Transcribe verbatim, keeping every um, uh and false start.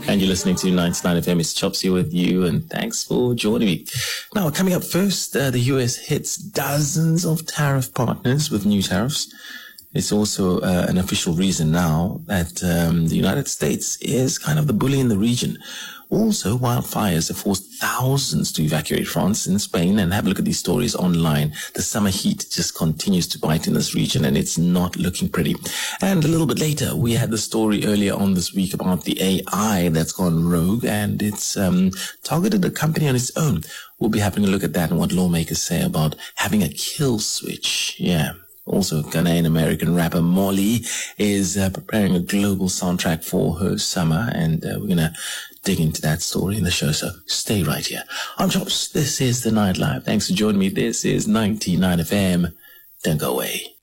And you're listening to ninety-nine F M. It's Chops here with you, and thanks for joining me. Now, coming up first, uh, the U S hits dozens of tariff partners with new tariffs. It's also uh, an official reason now that um, the United States is kind of the bully in the region. Also, wildfires have forced thousands to evacuate France and Spain, and have a look at these stories online. The summer heat just continues to bite in this region, and it's not looking pretty. And a little bit later, we had the story earlier on this week about the A I that's gone rogue, and it's um, targeted a company on its own. We'll be having a look at that and what lawmakers say about having a kill switch. Yeah. Also, Ghanaian-American rapper Molly is uh, preparing a global soundtrack for her summer, and uh, we're going to dig into that story in the show, so stay right here. I'm Chops. This is The Nightlife. Thanks for joining me. This is ninety-nine F M. Don't go away.